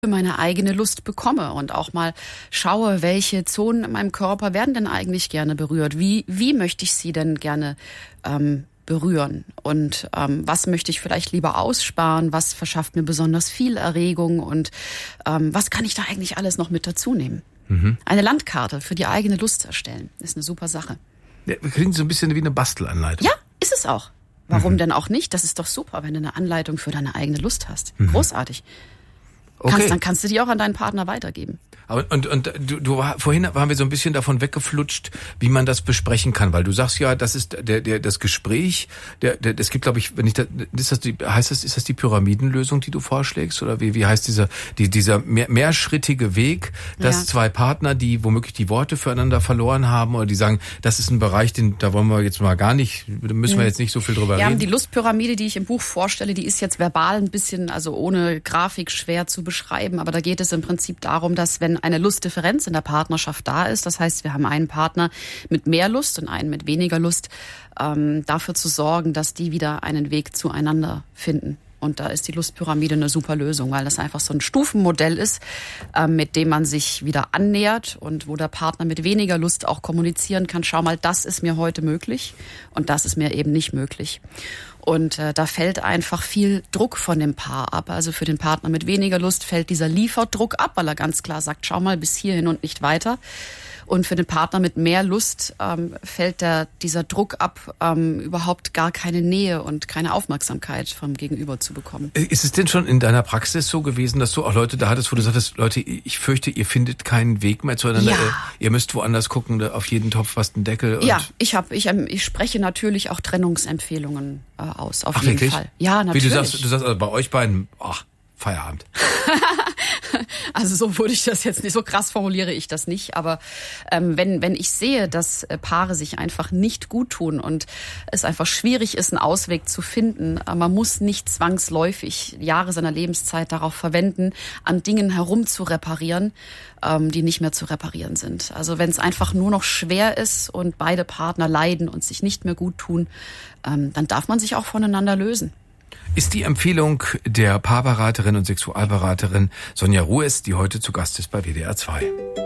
meine eigene Lust bekomme und auch mal schaue, welche Zonen in meinem Körper werden denn eigentlich gerne berührt. Wie möchte ich sie denn gerne berühren? Und was möchte ich vielleicht lieber aussparen? Was verschafft mir besonders viel Erregung? Und was kann ich da eigentlich alles noch mit dazu nehmen? Eine Landkarte für die eigene Lust erstellen, ist eine super Sache. Ja, wir kriegen so ein bisschen wie eine Bastelanleitung. Ja, ist es auch. Warum denn auch nicht? Das ist doch super, wenn du eine Anleitung für deine eigene Lust hast. Großartig. Okay. Dann kannst du die auch an deinen Partner weitergeben. Aber vorhin waren wir so ein bisschen davon weggeflutscht, wie man das besprechen kann, weil du sagst ja, das ist das Gespräch, das gibt, glaube ich, ist das die Pyramidenlösung, die du vorschlägst, oder wie heißt dieser mehrschrittige Weg, dass zwei Partner, die womöglich die Worte füreinander verloren haben, oder die sagen, das ist ein Bereich, da wollen wir jetzt mal gar nicht, da müssen wir jetzt nicht so viel drüber reden. Ja, die Lustpyramide, die ich im Buch vorstelle, die ist jetzt verbal ein bisschen, also ohne Grafik schwer zu beschreiben, aber da geht es im Prinzip darum, dass wenn eine Lustdifferenz in der Partnerschaft da ist, das heißt, wir haben einen Partner mit mehr Lust und einen mit weniger Lust, dafür zu sorgen, dass die wieder einen Weg zueinander finden. Und da ist die Lustpyramide eine super Lösung, weil das einfach so ein Stufenmodell ist, mit dem man sich wieder annähert und wo der Partner mit weniger Lust auch kommunizieren kann, schau mal, das ist mir heute möglich und das ist mir eben nicht möglich. Und da fällt einfach viel Druck von dem Paar ab. Also für den Partner mit weniger Lust fällt dieser Lieferdruck ab, weil er ganz klar sagt, schau mal bis hierhin und nicht weiter. Und für den Partner mit mehr Lust fällt dieser Druck ab, überhaupt gar keine Nähe und keine Aufmerksamkeit vom Gegenüber zu bekommen. Ist es denn schon in deiner Praxis so gewesen, dass du auch Leute da hattest, wo du sagtest, Leute, ich fürchte, ihr findet keinen Weg mehr zueinander, ihr müsst woanders gucken, auf jeden Topf passt ein Deckel? Und Ich spreche natürlich auch Trennungsempfehlungen aus, auf jeden Fall. Ja, natürlich. Wie du sagst also bei euch beiden, Feierabend. Also so würde ich das jetzt nicht, so krass formuliere ich das nicht, aber wenn ich sehe, dass Paare sich einfach nicht gut tun und es einfach schwierig ist, einen Ausweg zu finden, man muss nicht zwangsläufig Jahre seiner Lebenszeit darauf verwenden, an Dingen herum zu reparieren, die nicht mehr zu reparieren sind. Also wenn es einfach nur noch schwer ist und beide Partner leiden und sich nicht mehr gut tun, dann darf man sich auch voneinander lösen. Ist die Empfehlung der Paarberaterin und Sexualberaterin Sonja Ruess, die heute zu Gast ist bei WDR 2.